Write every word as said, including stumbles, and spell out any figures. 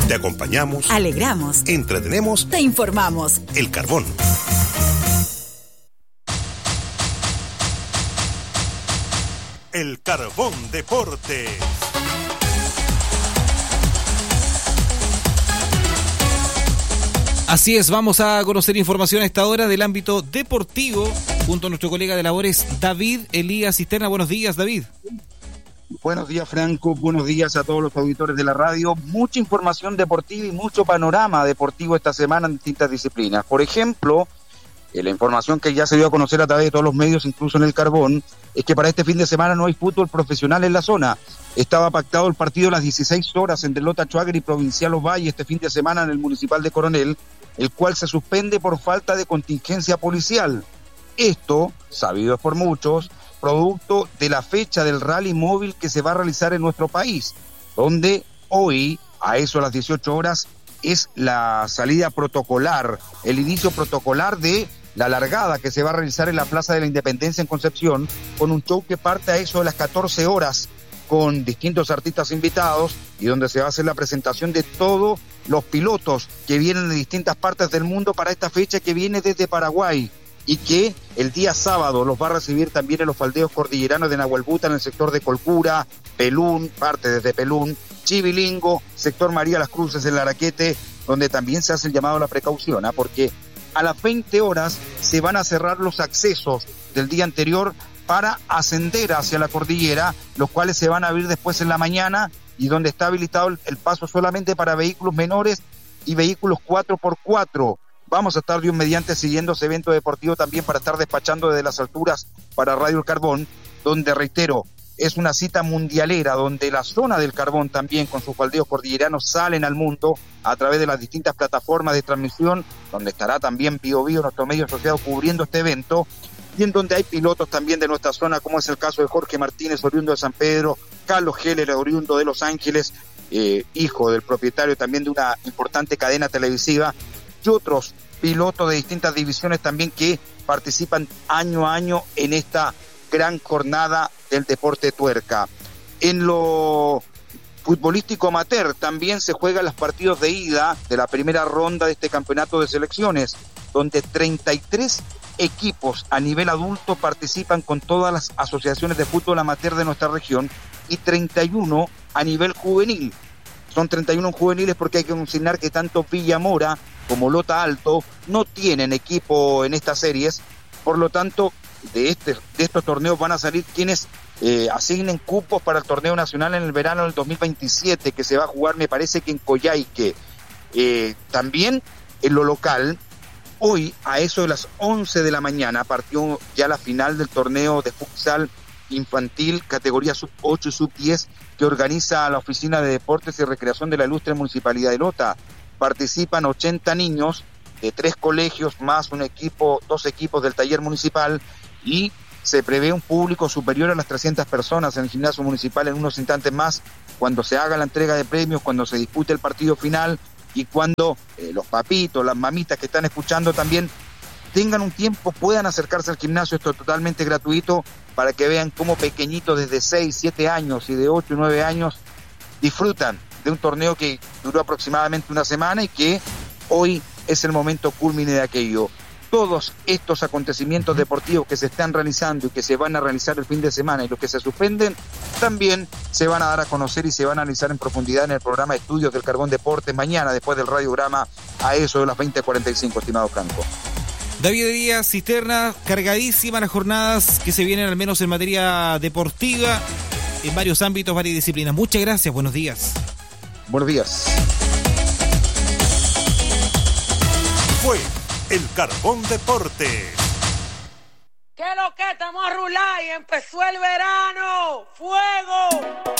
Te acompañamos, alegramos, entretenemos, te informamos. El Carbón. El Carbón Deportes. Así es, vamos a conocer información a esta hora del ámbito deportivo junto a nuestro colega de labores David Elías Cisterna. Buenos días, David. Buenos días, Franco. Buenos días a todos los auditores de la radio. Mucha información deportiva y mucho panorama deportivo esta semana en distintas disciplinas. Por ejemplo, eh, la información que ya se dio a conocer a través de todos los medios, incluso en el Carbón, es que para este fin de semana no hay fútbol profesional en la zona. Estaba pactado el partido a las dieciséis horas entre Lota Chuáguer y Provincial Ovalle este fin de semana en el Municipal de Coronel, el cual se suspende por falta de contingencia policial. Esto, sabido por muchos, producto de la fecha del rally móvil que se va a realizar en nuestro país, donde hoy, a eso a las dieciocho horas, es la salida protocolar, el inicio protocolar de la largada que se va a realizar en la Plaza de la Independencia en Concepción, con un show que parte a eso de las catorce horas, con distintos artistas invitados y donde se va a hacer la presentación de todos los pilotos que vienen de distintas partes del mundo para esta fecha que viene desde Paraguay y que el día sábado los va a recibir también en los faldeos cordilleranos de Nahuelbuta en el sector de Colcura, Pelún, parte desde Pelún, Chivilingo, sector María Las Cruces en Laraquete, donde también se hace el llamado a la precaución, ¿eh? porque a las veinte horas se van a cerrar los accesos del día anterior para ascender hacia la cordillera, los cuales se van a abrir después en la mañana y donde está habilitado el, el paso solamente para vehículos menores y vehículos cuatro por cuatro. Vamos a estar Dios mediante siguiendo ese evento deportivo también para estar despachando desde las alturas para Radio El Carbón, donde reitero, es una cita mundialera, donde la zona del Carbón también con sus faldeos cordilleranos salen al mundo a través de las distintas plataformas de transmisión, donde estará también Bio Bio, nuestro medio asociado, cubriendo este evento, y en donde hay pilotos también de nuestra zona, como es el caso de Jorge Martínez, oriundo de San Pedro, Carlos Heller, oriundo de Los Ángeles, eh, hijo del propietario también de una importante cadena televisiva, y otros pilotos de distintas divisiones también que participan año a año en esta gran jornada del deporte tuerca. En lo futbolístico amateur también se juegan los partidos de ida de la primera ronda de este campeonato de selecciones, donde treinta y tres equipos a nivel adulto participan con todas las asociaciones de fútbol amateur de nuestra región y treinta y uno a nivel juvenil. Son treinta y uno juveniles porque hay que consignar que tanto Villamora como Lota Alto no tienen equipo en estas series, por lo tanto de, este, de estos torneos van a salir quienes eh, asignen cupos para el torneo nacional en el verano del dos mil veintisiete que se va a jugar me parece que en Coyhaique. Eh, también en lo local, hoy a eso de las once de la mañana partió ya la final del torneo de futsal infantil categoría sub ocho y sub diez que organiza la Oficina de Deportes y Recreación de la Ilustre Municipalidad de Lota. Participan ochenta niños de tres colegios más un equipo, dos equipos del taller municipal y se prevé un público superior a las trescientas personas en el gimnasio municipal en unos instantes más cuando se haga la entrega de premios, cuando se dispute el partido final y cuando eh, los papitos, las mamitas que están escuchando también tengan un tiempo, puedan acercarse al gimnasio. Esto es totalmente gratuito para que vean cómo pequeñitos desde seis, siete años y de ocho y nueve años disfrutan de un torneo que duró aproximadamente una semana y que hoy es el momento culmine de aquello. Todos estos acontecimientos deportivos que se están realizando y que se van a realizar el fin de semana y los que se suspenden, también se van a dar a conocer y se van a analizar en profundidad en el programa de estudios del Carbón Deportes mañana, después del radiograma, a eso de las veinte cuarenta y cinco, estimado Franco. David Díaz Cisterna, cargadísimas las jornadas que se vienen al menos en materia deportiva, en varios ámbitos, varias disciplinas. Muchas gracias, buenos días. Buenos días. Fue el Carbón Deportes. ¿Qué lo que estamos a rular y empezó el verano? ¡Fuego!